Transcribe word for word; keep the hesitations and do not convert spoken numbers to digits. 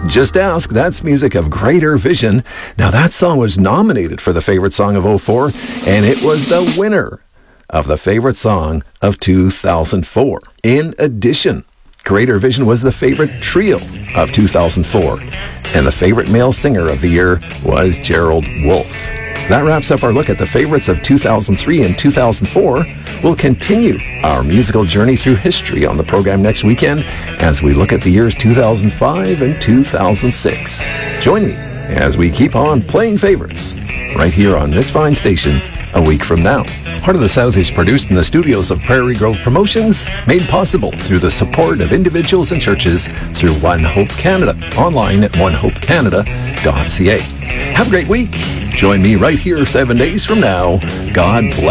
Just Ask, that's music of Greater Vision. Now, that song was nominated for the Favorite Song of oh four, and it was the winner of the Favorite Song of two thousand four. In addition, Greater Vision was the favorite trio of two thousand four, and the favorite male singer of the year was Gerald Wolfe. That wraps up our look at the favorites of two thousand three and two thousand four. We'll continue our musical journey through history on the program next weekend as we look at the years two thousand five and two thousand six. Join me as we keep on playing favorites right here on this fine station a week from now. Heart of the South is produced in the studios of Prairie Grove Promotions, made possible through the support of individuals and churches through One Hope Canada, online at one hope canada dot c a. Have a great week. Join me right here seven days from now. God bless.